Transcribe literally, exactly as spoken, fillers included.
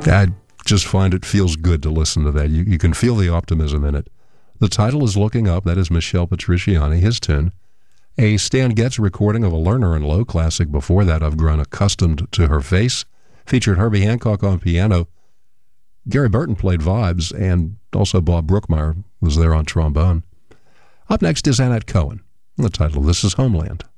I just find it feels good to listen to that. You, you can feel the optimism in it. The title is Looking Up. That is Michel Petrucciani, his tune. A Stan Getz recording of a Lerner and Lowe classic before that, I've Grown Accustomed to Her Face, featured Herbie Hancock on piano. Gary Burton played vibes, and also Bob Brookmeyer was there on trombone. Up next is Annette Cohen. The title of this is Homeland.